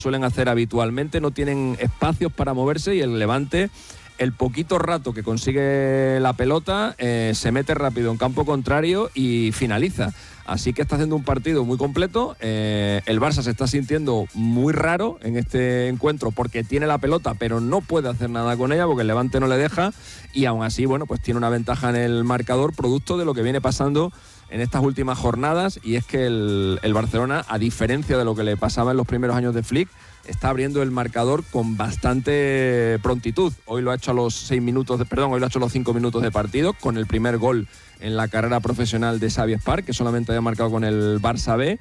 suelen hacer habitualmente, no tienen espacios para moverse, y el Levante, el poquito rato que consigue la pelota, se mete rápido en campo contrario y finaliza. Así que está haciendo un partido muy completo. El Barça se está sintiendo muy raro en este encuentro porque tiene la pelota pero no puede hacer nada con ella porque el Levante no le deja, y aún así, bueno, pues tiene una ventaja en el marcador producto de lo que viene pasando en estas últimas jornadas, y es que el Barcelona, a diferencia de lo que le pasaba en los primeros años de Flick, está abriendo el marcador con bastante prontitud. Hoy lo ha hecho a los 5 minutos de partido, con el primer gol en la carrera profesional de Xavi Espar, que solamente había marcado con el Barça B.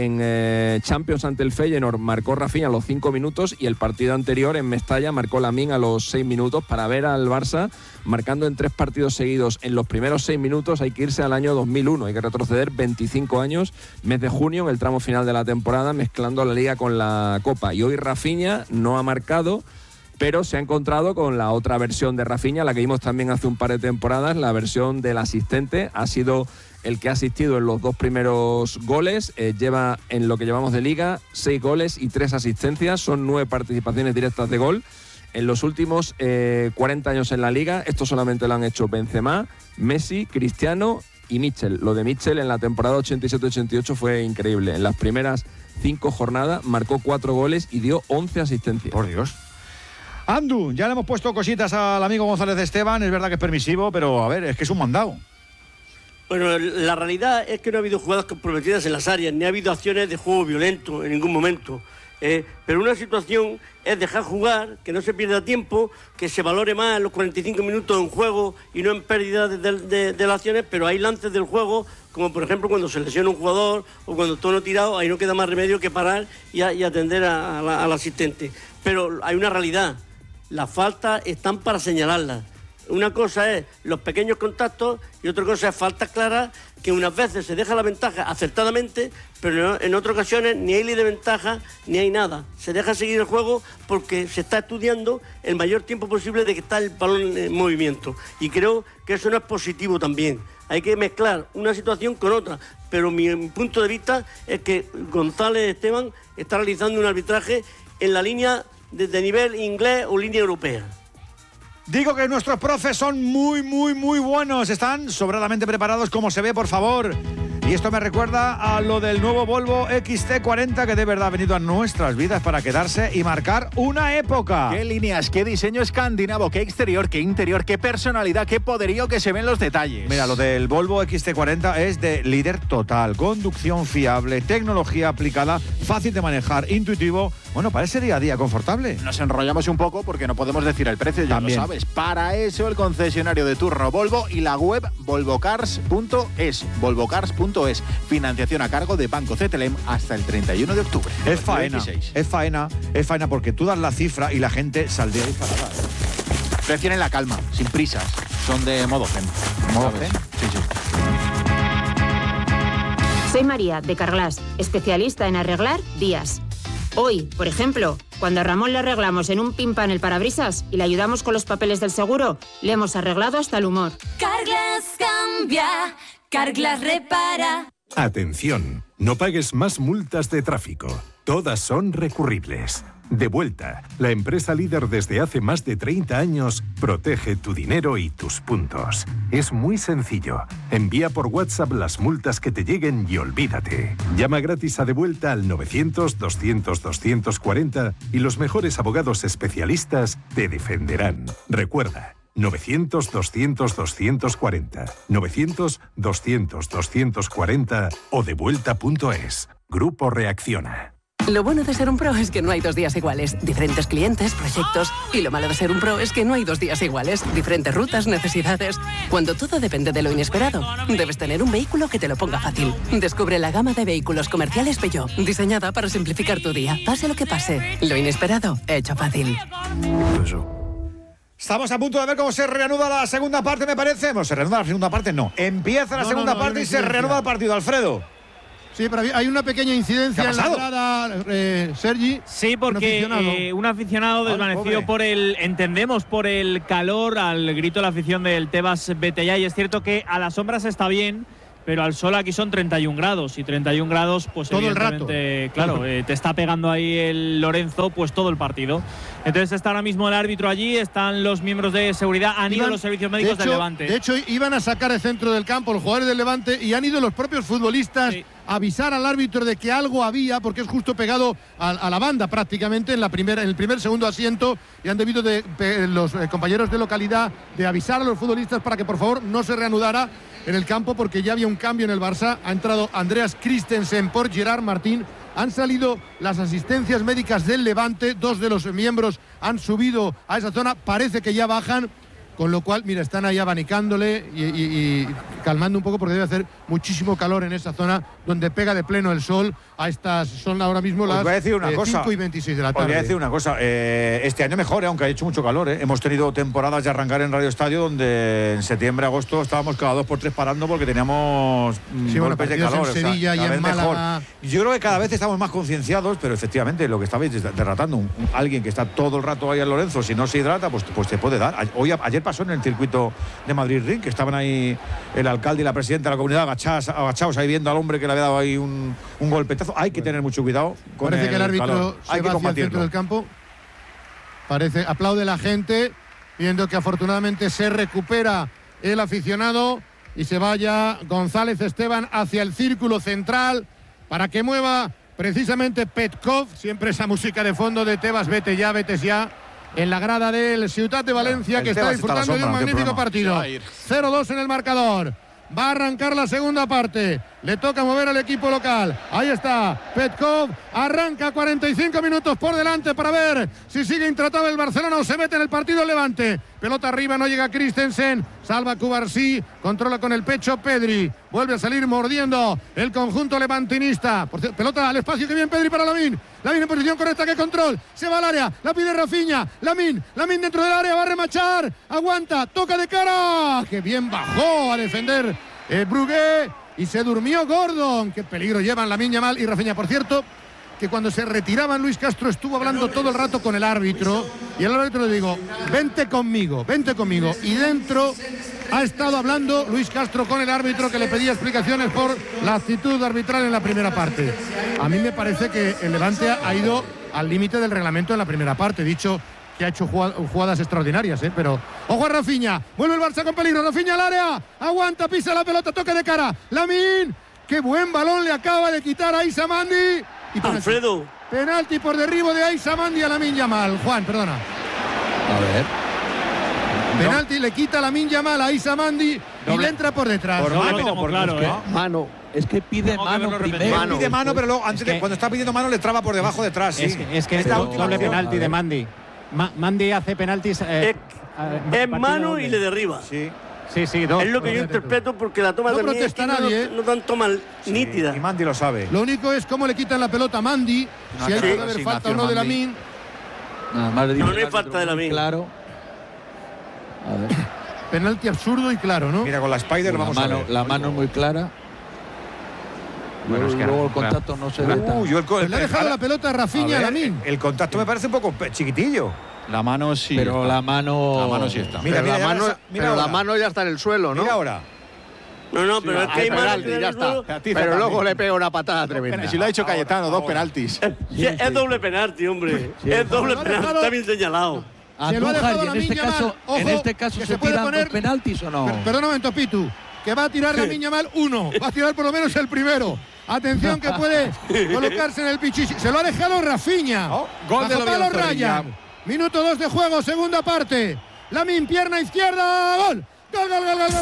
En Champions ante el Feyenoord marcó Rafinha a los 5 minutos, y el partido anterior en Mestalla marcó Lamine a los 6 minutos. Para ver al Barça marcando en 3 partidos seguidos en los primeros 6 minutos hay que irse al año 2001, hay que retroceder 25 años, mes de junio, en el tramo final de la temporada, mezclando la Liga con la Copa. Y hoy Rafinha no ha marcado, pero se ha encontrado con la otra versión de Rafinha, la que vimos también hace un par de temporadas, la versión del asistente. Ha sido el que ha asistido en los 2 primeros goles, lleva en lo que llevamos de Liga 6 goles y 3 asistencias, son 9 participaciones directas de gol. En los últimos 40 años en la Liga, esto solamente lo han hecho Benzema, Messi, Cristiano y Mitchell. Lo de Mitchell en la temporada 87-88 fue increíble. En las primeras 5 jornadas marcó 4 goles y dio 11 asistencias. Por Dios. Andu, ya le hemos puesto cositas al amigo González Esteban, es verdad que es permisivo, pero a ver, es que es un mandado. Bueno, la realidad es que no ha habido jugadas comprometidas en las áreas, ni ha habido acciones de juego violento en ningún momento. Pero una situación es dejar jugar, que no se pierda tiempo, que se valore más los 45 minutos en juego y no en pérdida de las acciones, pero hay lances del juego, como por ejemplo cuando se lesiona un jugador o cuando todo no tirado, ahí no queda más remedio que parar y atender al asistente. Pero hay una realidad, las faltas están para señalarlas. Una cosa es los pequeños contactos y otra cosa es faltas claras, que unas veces se deja la ventaja acertadamente, pero en otras ocasiones ni hay ley de ventaja ni hay nada. Se deja seguir el juego porque se está estudiando el mayor tiempo posible de que está el balón en movimiento. Y creo que eso no es positivo también. Hay que mezclar una situación con otra. Pero mi punto de vista es que González Esteban está realizando un arbitraje en la línea de nivel inglés o línea europea. Digo que nuestros profes son muy buenos. Están sobradamente preparados, como se ve, por favor. Y esto me recuerda a lo del nuevo Volvo XC40, que de verdad ha venido a nuestras vidas para quedarse y marcar una época. Qué líneas, qué diseño escandinavo, qué exterior, qué interior, qué personalidad, qué poderío que se ven los detalles. Mira, lo del Volvo XC40 es de líder total, conducción fiable, tecnología aplicada, fácil de manejar, intuitivo. Bueno, para ese día a día confortable. Nos enrollamos un poco porque no podemos decir el precio, ya también lo sabes. Para eso el concesionario de turno Volvo y la web volvocars.es. Volvocars.es. Financiación a cargo de Banco CTLM hasta el 31 de octubre. Es faena porque tú das la cifra y la gente saldría disparada. Prefieren la calma, sin prisas. Son de modo zen. ¿Modo zen? Sí. Soy María, de Carglass, especialista en arreglar días. Hoy, por ejemplo, cuando a Ramón le arreglamos en un pim pam el parabrisas y le ayudamos con los papeles del seguro, le hemos arreglado hasta el humor. Carglass cambia, Carglass repara. Atención, no pagues más multas de tráfico. Todas son recurribles. Devuelta, la empresa líder desde hace más de 30 años, protege tu dinero y tus puntos. Es muy sencillo. Envía por WhatsApp las multas que te lleguen y olvídate. Llama gratis a Devuelta al 900-200-240 y los mejores abogados especialistas te defenderán. Recuerda, 900-200-240, 900-200-240 o devuelta.es. Grupo Reacciona. Lo bueno de ser un pro es que no hay 2 días iguales. Diferentes clientes, proyectos. Y lo malo de ser un pro es que no hay 2 días iguales. Diferentes rutas, necesidades. Cuando todo depende de lo inesperado, debes tener un vehículo que te lo ponga fácil. Descubre la gama de vehículos comerciales Peugeot, diseñada para simplificar tu día. Pase lo que pase, lo inesperado, hecho fácil. Estamos a punto de ver cómo se reanuda la segunda parte, me parece. Bueno, se reanuda la segunda parte, no. Empieza la segunda parte y se reanuda el partido, Alfredo. Sí, pero hay una pequeña incidencia en la grada, Sergi. Sí, porque un aficionado desvanecido por el calor, al grito de la afición del Tebas Betellá. Y es cierto que a las sombras está bien, pero al sol aquí son 31 grados y 31 grados pues todo evidentemente, el rato. claro, te está pegando ahí el Lorenzo pues todo el partido. Entonces está ahora mismo el árbitro allí, están los miembros de seguridad, han ido los servicios médicos del Levante. De hecho, iban a sacar el centro del campo los jugadores del Levante y han ido los propios futbolistas a avisar al árbitro de que algo había, porque es justo pegado a la banda prácticamente en el primer segundo asiento, y han debido los compañeros de localidad de avisar a los futbolistas para que por favor no se reanudara en el campo, porque ya había un cambio en el Barça. Ha entrado Andreas Christensen por Gerard Martín. Han salido las asistencias médicas del Levante, 2 de los miembros han subido a esa zona, parece que ya bajan, con lo cual, mira, están ahí abanicándole y calmando un poco, porque debe hacer muchísimo calor en esa zona donde pega de pleno el sol. Son ahora mismo las 5 y 26 de la tarde. Os voy a decir una cosa, este año mejor, aunque ha hecho mucho calor. Hemos tenido temporadas de arrancar en Radio Estadio donde en septiembre, agosto estábamos cada 2 por 3 parando porque teníamos golpes de calor. En Sevilla y en Málaga. Yo creo que cada vez estamos más concienciados, pero efectivamente lo que estabais derratando, alguien que está todo el rato ahí en Lorenzo, si no se hidrata, pues te puede dar. Ayer pasó en el circuito de Madrid Ring, que estaban ahí el alcalde y la presidenta de la comunidad agachados ahí viendo al hombre que le había dado ahí un golpetazo. Hay que tener mucho cuidado con Parece que el árbitro calor. se va hacia el centro del campo. Aplaude la gente, viendo que afortunadamente se recupera el aficionado, y se vaya González Esteban hacia el círculo central para que mueva precisamente Petkov. Siempre esa música de fondo de Tebas, vete ya, en la grada del Ciutat de Valencia, que está disfrutando de un magnífico partido. 0-2 en el marcador. Va a arrancar la segunda parte. Le toca mover al equipo local. Ahí está Petkov. Arranca 45 minutos por delante para ver si sigue intratable el Barcelona o se mete en el partido el Levante. Pelota arriba, no llega Christensen. Salva Cubarsí. Controla con el pecho Pedri. Vuelve a salir mordiendo el conjunto levantinista. Pelota al espacio, que bien Pedri para Lamine. Lamine en posición correcta, que control. Se va al área. La pide Rafinha. Lamine dentro del área. Va a remachar. Aguanta. Toca de cara. Que bien bajó a defender Brugué. Y se durmió Gordon. Qué peligro llevan Lamine Yamal y Rafinha. Por cierto, que cuando se retiraban, Luis Castro estuvo hablando todo el rato con el árbitro. Y el árbitro le digo, vente conmigo. Y dentro ha estado hablando Luis Castro con el árbitro, que le pedía explicaciones por la actitud arbitral en la primera parte. A mí me parece que el Levante ha ido al límite del reglamento en la primera parte. Dicho que ha hecho jugadas extraordinarias, pero ojo a Rafinha, vuelve el Barça con peligro, Rafinha al área, aguanta, pisa la pelota, toque de cara, Lamine, qué buen balón le acaba de quitar a Aissa Mandi. Alfredo. Penalti por derribo de Aissa Mandi a Lamine Yamal. Juan, perdona. A ver. Penalti, le quita a Lamine Yamal a Aissa Mandi y le entra por detrás. Por mano, claro, mano. Es que pide mano primero. Pide mano, pero luego, cuando está pidiendo mano, le traba por debajo detrás. Sí. Es que es la doble penalti de Mandi. Mandi hace penaltis. Es mano y le derriba. Sí. Dos. Es lo que yo interpreto, porque la toma no también protesta nadie, no tan toma nítida. Y Mandi lo sabe. Lo único es cómo le quitan la pelota a Mandi, si hay que haber falta o no de Lamine. No hay falta de Lamine. Claro. A ver. Penalti absurdo y claro, ¿no? Mira, con la Spider vamos a ver. La mano es muy clara. Bueno, luego el contacto no se ve. Le ha dejado la pelota a Rafinha a Lamine. El contacto me parece un poco chiquitillo. La mano sí. Pero está. la mano sí está. Mira, la mano ya está en el suelo, ¿no? Mira ahora. No, pero es que hay penalti, ya está. Pero luego le pega una patada tremenda. Si lo ha dicho Cayetano, 2 penaltis. Es doble penalti, hombre. Es doble penalti, está bien señalado. Se lo ha dejado Lamine Yamal. Ojo, en este caso que se tiran dos penaltis o no. Perdón un momento, Pitu. Que va a tirar Lamine Yamal uno. Va a tirar por lo menos el primero. Atención, que puede colocarse en el pichichi. Se lo ha dejado Rafinha. Gol de los Ryan. Minuto 2 de juego, segunda parte. Lamine, pierna izquierda. Gol. Gol.